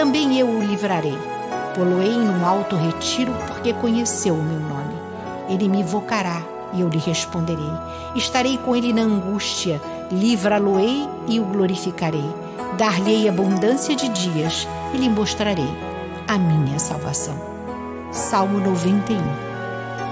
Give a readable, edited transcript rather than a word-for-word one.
também eu o livrarei. Pô-lo-ei num alto retiro, porque conheceu o meu nome. Ele me invocará e eu lhe responderei. Estarei com ele na angústia, livrá-lo-ei e o glorificarei. Dar-lhe-ei abundância de dias e lhe mostrarei a minha salvação. Salmo 91.